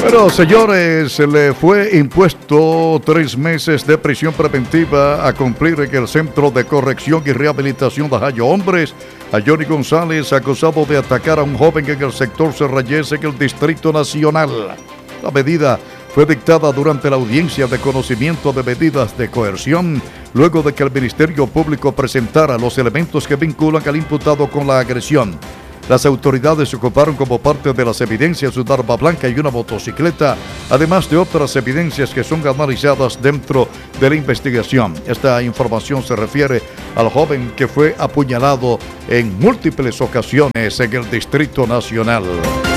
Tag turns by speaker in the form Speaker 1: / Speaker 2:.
Speaker 1: Bueno, señores, se le fue impuesto 3 meses de prisión preventiva a cumplir en el Centro de Corrección y Rehabilitación de Jayo Hombres a Johnny González, acusado de atacar a un joven en el sector Serrayes en el Distrito Nacional. La medida fue dictada durante la audiencia de conocimiento de medidas de coerción, luego de que el Ministerio Público presentara los elementos que vinculan al imputado con la agresión. Las autoridades se ocuparon como parte de las evidencias una arma blanca y una motocicleta, además de otras evidencias que son analizadas dentro de la investigación. Esta información se refiere al joven que fue apuñalado en múltiples ocasiones en el Distrito Nacional.